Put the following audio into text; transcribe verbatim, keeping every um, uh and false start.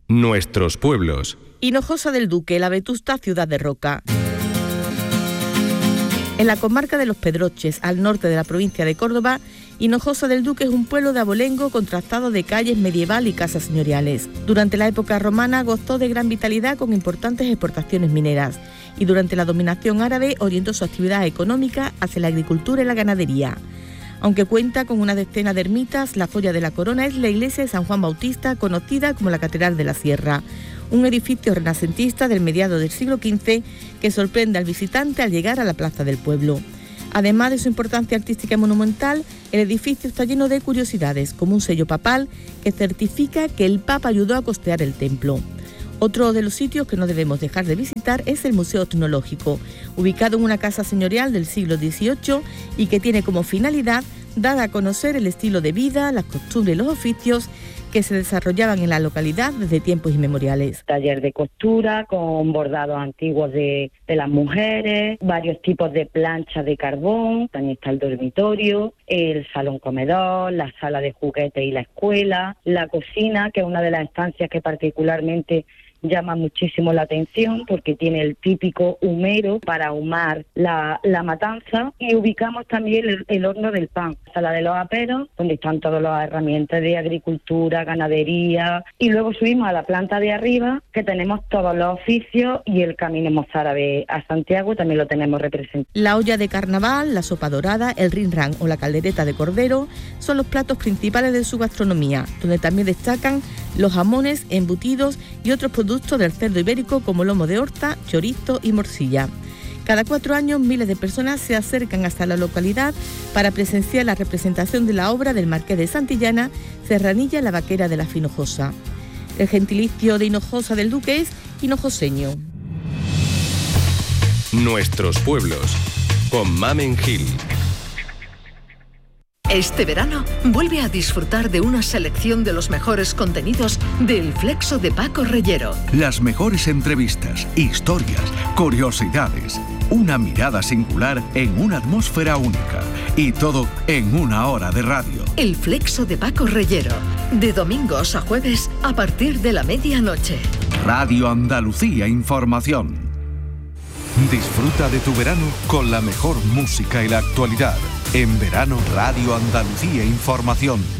Nuestros pueblos. Hinojosa del Duque, la vetusta ciudad de roca. En la comarca de Los Pedroches, al norte de la provincia de Córdoba, Hinojosa del Duque es un pueblo de abolengo contrastado de calles medieval y casas señoriales. Durante la época romana gozó de gran vitalidad con importantes exportaciones mineras y durante la dominación árabe orientó su actividad económica hacia la agricultura y la ganadería. Aunque cuenta con una decena de ermitas, la joya de la corona es la iglesia de San Juan Bautista, conocida como la Catedral de la Sierra, un edificio renacentista del mediado del siglo quince que sorprende al visitante al llegar a la plaza del pueblo. Además de su importancia artística y monumental, el edificio está lleno de curiosidades, como un sello papal que certifica que el Papa ayudó a costear el templo. Otro de los sitios que no debemos dejar de visitar es el Museo Etnológico, ubicado en una casa señorial del siglo dieciocho y que tiene como finalidad dar a conocer el estilo de vida, las costumbres y los oficios que se desarrollaban en la localidad desde tiempos inmemoriales. Taller de costura con bordados antiguos de, de las mujeres, varios tipos de planchas de carbón, también está el dormitorio, el salón comedor, la sala de juguetes y la escuela, la cocina, que es una de las estancias que particularmente llama muchísimo la atención porque tiene el típico humero para ahumar la, la matanza, y ubicamos también el, el horno del pan, la sala de los aperos, donde están todas las herramientas de agricultura, ganadería, y luego subimos a la planta de arriba que tenemos todos los oficios y el camino mozárabe a Santiago también lo tenemos representado. La olla de carnaval, la sopa dorada, el rinrán o la caldereta de cordero son los platos principales de su gastronomía, donde también destacan los jamones, embutidos y otros productos del cerdo ibérico como lomo de horta, chorizo y morcilla. Cada cuatro años miles de personas se acercan hasta la localidad para presenciar la representación de la obra del Marqués de Santillana, Serranilla la Vaquera de la Hinojosa. El gentilicio de Hinojosa del Duque es hinojoseño. Nuestros pueblos, con Mamen Gil. Este verano, vuelve a disfrutar de una selección de los mejores contenidos del Flexo de Paco Reyero. Las mejores entrevistas, historias, curiosidades, una mirada singular en una atmósfera única y todo en una hora de radio. El Flexo de Paco Reyero, de domingos a jueves a partir de la medianoche. Radio Andalucía Información. Disfruta de tu verano con la mejor música y la actualidad. En verano, Radio Andalucía Información.